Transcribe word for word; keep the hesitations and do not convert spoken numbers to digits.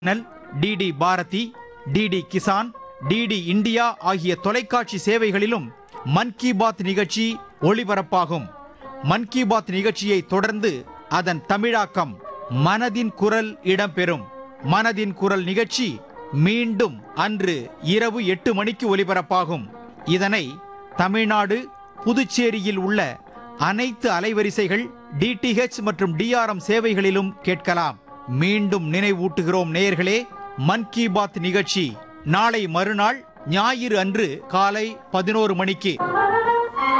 நல், DD Bharathi, DD Kisan, DD India ஆகிய தொலைக்காட்சி சேவைகளிலும் மன் கி பாத் நிகழ்ச்சி ஒளிபரப்பாகும். மன் கி பாத் நிகழ்ச்சியை தொடர்ந்து அதன் தமிழாக்கம் மனதின் குரல் இடம்பெறும். மனதின் குரல் நிகழ்ச்சி மீண்டும் அன்று இரவு எட்டு மணிக்கு ஒலிபரப்பாகும். இதனை தமிழ்நாடு, புதுச்சேரியில் உள்ள அனைத்து அலைவரிசைகள், டிடிஹெச் மற்றும் டிஆர்எம் சேவைகளிலும் கேட்கலாம். மீண்டும் நினைவூட்டுகிறோம் நேயர்களே, மன் கி பாத் நிகழ்ச்சி நாளை மறுநாள் ஞாயிறு அன்று காலை பதினோரு மணிக்கு.